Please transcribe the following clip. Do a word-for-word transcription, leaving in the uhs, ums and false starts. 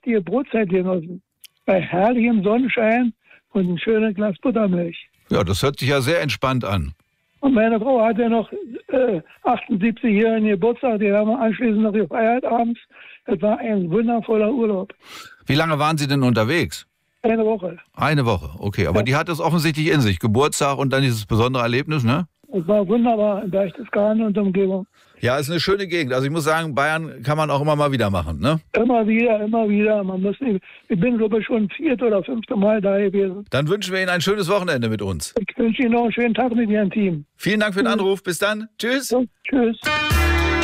deftige Brotzeit genossen. Bei herrlichem Sonnenschein und ein schönes Glas Buttermilch. Ja, das hört sich ja sehr entspannt an. Und meine Frau hatte noch äh, achtundsiebzigjährigen Geburtstag, die haben wir anschließend noch gefeiert abends. Das war ein wundervoller Urlaub. Wie lange waren Sie denn unterwegs? Eine Woche. Eine Woche, okay. Aber ja. Die hat es offensichtlich in sich. Geburtstag und dann dieses besondere Erlebnis, ne? Es war wunderbar in Berchtesgaden und Umgebung. Ja, ist eine schöne Gegend. Also ich muss sagen, Bayern kann man auch immer mal wieder machen, ne? Immer wieder, immer wieder. Man muss nicht, ich bin, glaube ich, schon vierte oder fünfte Mal da gewesen. Dann wünschen wir Ihnen ein schönes Wochenende mit uns. Ich wünsche Ihnen noch einen schönen Tag mit Ihrem Team. Vielen Dank für den Anruf. Bis dann. Tschüss. Ja, tschüss.